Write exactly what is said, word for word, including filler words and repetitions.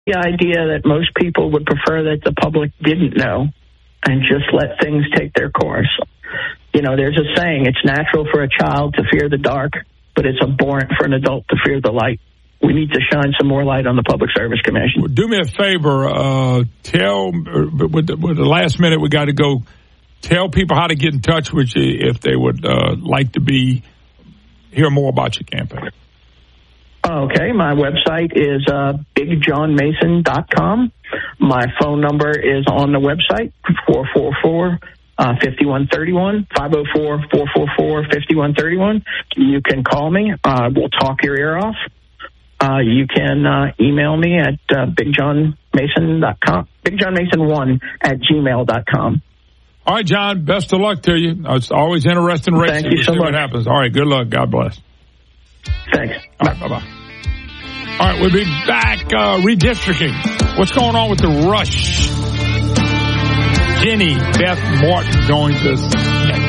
the idea that most people would prefer that the public didn't know and just let things take their course. You know, there's a saying, it's natural for a child to fear the dark, but it's abhorrent for an adult to fear the light. We need to shine some more light on the Public Service Commission. Do me a favor, uh, tell, with the, with the last minute we got to go, tell people how to get in touch with you if they would uh, like to be, hear more about your campaign. Okay, my website is uh, big john mason dot com. My phone number is on the website, four four four, five one three one, five oh four, four four four, five one three one. You can call me. Uh, we'll talk your ear off. Uh, you can uh, email me at uh, big john mason dot com, big john mason one at gmail dot com. All right, John, best of luck to you. It's always interesting races. Thank you we'll so see much. what happens. All right, good luck. God bless. Thanks. All right, bye-bye. All right, we'll be back uh, redistricting. What's going on with the rush? Jenny Beth Martin joins us next.